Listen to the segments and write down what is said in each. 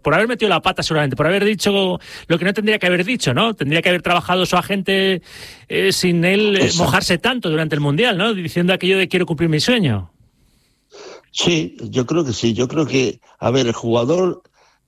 por haber metido la pata seguramente, por haber dicho lo que no tendría que haber dicho, ¿no? Tendría que haber trabajado su agente sin él mojarse tanto durante el Mundial, ¿no? Diciendo aquello de quiero cumplir mi sueño. Sí, yo creo que sí. Yo creo que, a ver, el jugador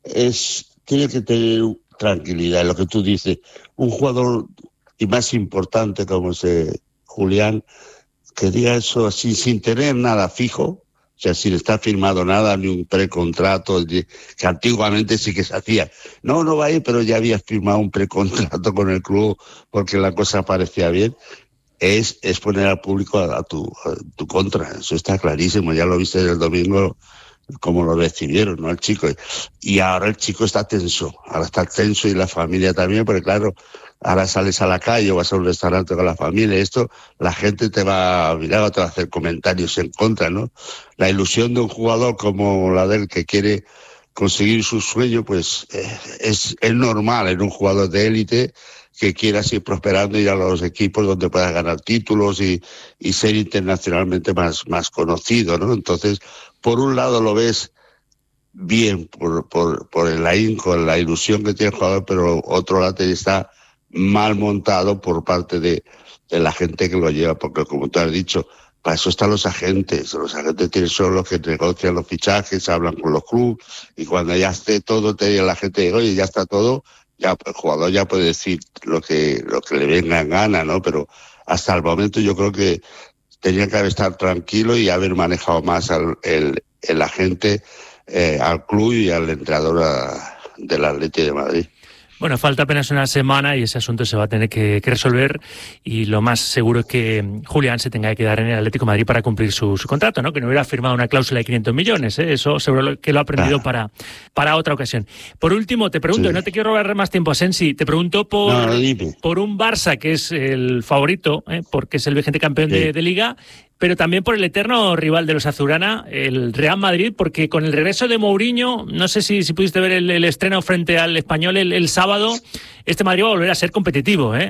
tiene que tener tranquilidad, lo que tú dices. Un jugador y más importante como ese Julián, que diga eso así sin tener nada fijo, o sea, sin estar firmado nada, ni un precontrato, que antiguamente sí que se hacía. No va a ir, pero ya habías firmado un precontrato con el club porque la cosa parecía bien. Es poner al público a tu contra, eso está clarísimo, ya lo viste el domingo como lo recibieron, ¿no? El chico. Y ahora el chico está tenso y la familia también, porque claro, ahora sales a la calle o vas a un restaurante con la familia, la gente te va a mirar, te va a hacer comentarios en contra, ¿no? La ilusión de un jugador como la de él que quiere conseguir su sueño, pues es normal en un jugador de élite que quieras ir prosperando y ir a los equipos donde puedas ganar títulos y ser internacionalmente más conocido, ¿no? Entonces, por un lado lo ves bien por el ahínco, la ilusión que tiene el jugador, pero otro lado está mal montado por parte de la gente que lo lleva, porque como tú has dicho, para eso están los agentes son los que negocian los fichajes, hablan con los clubes, y cuando ya esté todo, la gente dice, oye, ya está todo, ya el jugador ya puede decir lo que le venga en gana, ¿no? Pero hasta el momento yo creo que tenía que estar tranquilo y haber manejado más el agente al club y al entrenador del Atleti de Madrid. Bueno, falta apenas una semana y ese asunto se va a tener que resolver, y lo más seguro es que Julián se tenga que quedar en el Atlético de Madrid para cumplir su contrato, ¿no? Que no hubiera firmado una cláusula de 500 millones, ¿eh? Eso seguro que lo ha aprendido para otra ocasión. Por último, te pregunto, no te quiero robar más tiempo, Asensi, te pregunto por un Barça que es el favorito, porque es el vigente campeón de Liga, pero también por el eterno rival de los azulgrana, el Real Madrid, porque con el regreso de Mourinho, no sé si pudiste ver el estreno frente al Español el sábado, este Madrid va a volver a ser competitivo, ¿eh?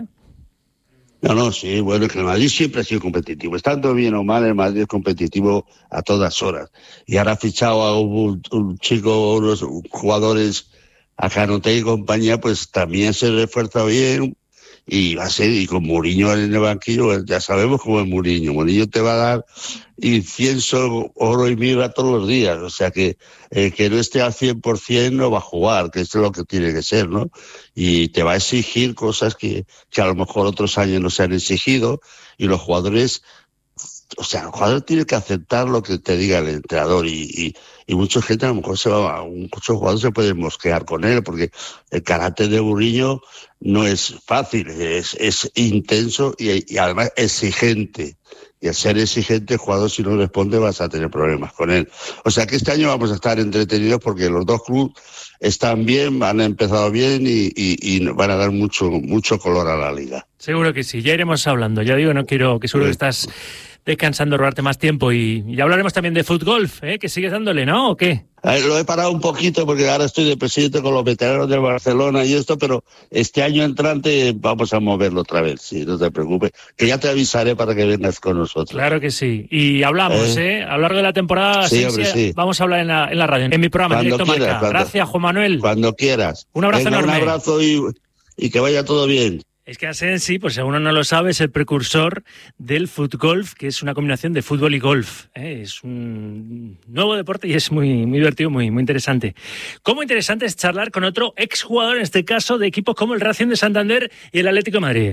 No, sí, bueno, es que el Madrid siempre ha sido competitivo. Estando bien o mal, el Madrid es competitivo a todas horas. Y ahora ha fichado a un chico, unos jugadores, a Canute y compañía, pues también se refuerza bien. Y va a ser, y con Mourinho en el banquillo, ya sabemos cómo es Mourinho. Mourinho te va a dar incienso, oro y mirra todos los días. O sea que no esté al 100% no va a jugar, que esto es lo que tiene que ser, ¿no? Y te va a exigir cosas que a lo mejor otros años no se han exigido, y los jugadores, o sea, el jugador tiene que aceptar lo que te diga el entrenador, y mucha gente a lo mejor muchos jugadores se pueden mosquear con él, porque el carácter de Mourinho no es fácil, es intenso y además exigente. Y al ser exigente, el jugador, si no responde, vas a tener problemas con él. O sea que este año vamos a estar entretenidos porque los dos clubes están bien, han empezado bien y van a dar mucho color a la liga. Seguro que sí, ya iremos hablando. Ya digo, no quiero, que seguro que estás descansando, robarte más tiempo, y ya hablaremos también de fútbol, que sigues dándole, ¿no? ¿O qué? Lo he parado un poquito porque ahora estoy de presidente con los veteranos del Barcelona y esto, pero este año entrante vamos a moverlo otra vez, sí, no te preocupes, que ya te avisaré para que vengas con nosotros. Claro que sí, y hablamos, a lo largo de la temporada, sí, hombre, sí. Vamos a hablar en la radio, en mi programa, cuando en Directo quieras, Marca. Gracias, Juan Manuel. Cuando quieras. Un abrazo enorme. Un abrazo y que vaya todo bien. Es que Asensi, pues si uno no lo sabe, es el precursor del futgolf, que es una combinación de fútbol y golf. Es un nuevo deporte y es muy divertido, muy interesante. Como interesante es charlar con otro exjugador, en este caso, de equipos como el Racing de Santander y el Atlético de Madrid.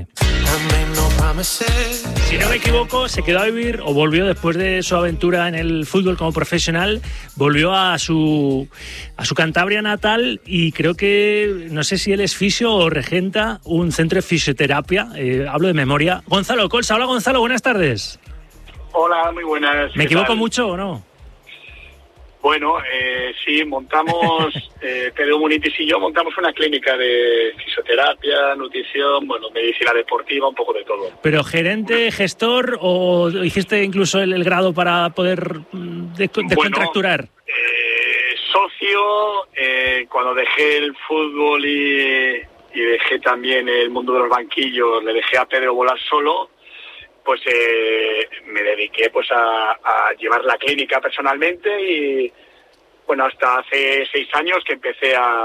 Si no me equivoco, se quedó a vivir, o volvió después de su aventura en el fútbol como profesional, volvió a su Cantabria natal, y creo que, no sé si él es fisio o regenta un centro de fisioterapia, hablo de memoria. Gonzalo Colsa. Hola, Gonzalo, buenas tardes. Hola, muy buenas. ¿Me equivoco mucho o no? Bueno, sí, montamos, Pedro Munitis y yo montamos una clínica de fisioterapia, nutrición, medicina deportiva, un poco de todo. ¿Pero gerente, gestor, o hiciste incluso el grado para poder descontracturar? Socio, cuando dejé el fútbol y dejé también el mundo de los banquillos, le dejé a Pedro volar solo, pues me dediqué pues a llevar la clínica personalmente, y bueno, hasta hace 6 años que empecé a